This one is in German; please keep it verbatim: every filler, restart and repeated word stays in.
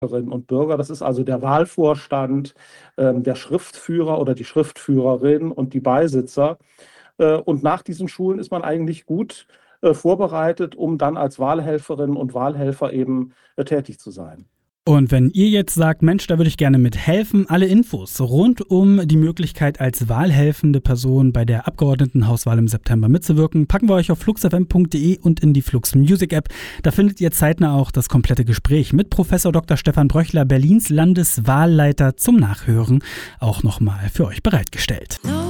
Bürgerinnen und Bürger. Das ist also der Wahlvorstand, ähm, der Schriftführer oder die Schriftführerin und die Beisitzer. Äh, und nach diesen Schulen ist man eigentlich gut äh, vorbereitet, um dann als Wahlhelferin und Wahlhelfer eben äh, tätig zu sein. Und wenn ihr jetzt sagt, Mensch, da würde ich gerne mithelfen, alle Infos rund um die Möglichkeit, als wahlhelfende Person bei der Abgeordnetenhauswahl im September mitzuwirken, packen wir euch auf flux f m punkt d e und in die Flux Music App. Da findet ihr zeitnah auch das komplette Gespräch mit Professor Doktor Stefan Bröchler, Berlins Landeswahlleiter, zum Nachhören, auch nochmal für euch bereitgestellt.